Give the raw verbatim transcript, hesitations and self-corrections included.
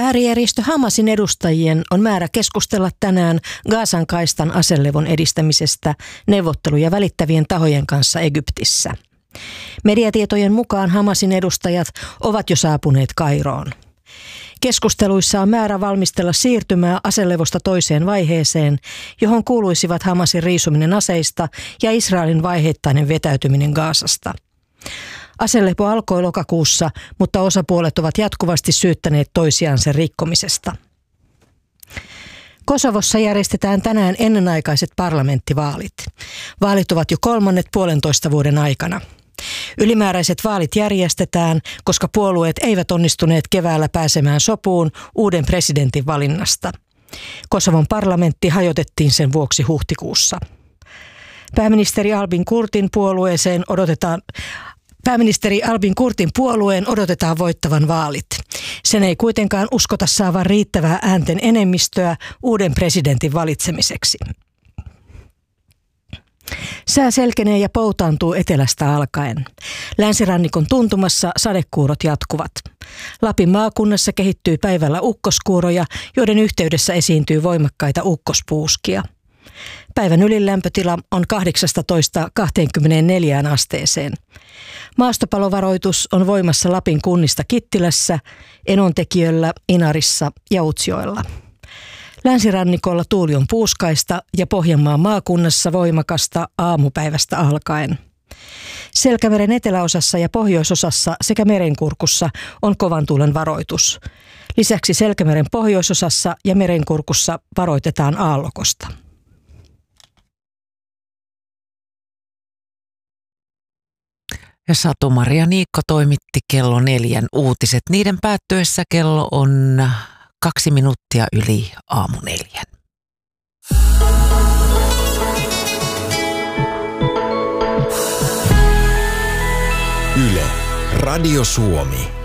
Äärijärjestö Hamasin edustajien on määrä keskustella tänään Gazan kaistan aselevon edistämisestä neuvotteluja välittävien tahojen kanssa Egyptissä. Mediatietojen mukaan Hamasin edustajat ovat jo saapuneet Kairoon. Keskusteluissa on määrä valmistella siirtymää aselevosta toiseen vaiheeseen, johon kuuluisivat Hamasin riisuminen aseista ja Israelin vaiheittainen vetäytyminen Gazasta. Aselepo alkoi lokakuussa, mutta osapuolet ovat jatkuvasti syyttäneet toisiaan sen rikkomisesta. Kosovossa järjestetään tänään ennenaikaiset parlamenttivaalit. Vaalit ovat jo kolmannet puolentoista vuoden aikana. Ylimääräiset vaalit järjestetään, koska puolueet eivät onnistuneet keväällä pääsemään sopuun uuden presidentin valinnasta. Kosovon parlamentti hajotettiin sen vuoksi huhtikuussa. Pääministeri Albin Kurtin puolueeseen odotetaan Pääministeri Albin Kurtin puolueen odotetaan voittavan vaalit. Sen ei kuitenkaan uskota saavan riittävää äänten enemmistöä uuden presidentin valitsemiseksi. Sää selkenee ja poutaantuu etelästä alkaen. Länsirannikon tuntumassa sadekuurot jatkuvat. Lapin maakunnassa kehittyy päivällä ukkoskuuroja, joiden yhteydessä esiintyy voimakkaita ukkospuuskia. Päivän ylilämpötila on kahdeksastatoista kaksikymmentäneljä asteeseen. Maastopalovaroitus on voimassa Lapin kunnista Kittilässä, Enontekiöllä, Inarissa ja Utsjoella. Länsirannikolla tuuli on puuskaista ja Pohjanmaan maakunnassa voimakasta aamupäivästä alkaen. Selkämeren eteläosassa ja pohjoisosassa sekä Merenkurkussa on kovan tuulen varoitus. Lisäksi Selkämeren pohjoisosassa ja Merenkurkussa varoitetaan aallokosta. Ja Satu-Maria Niikko toimitti kello neljän uutiset. Niiden päättyessä kello on kaksi minuuttia yli aamu neljän. Yle, Radio Suomi.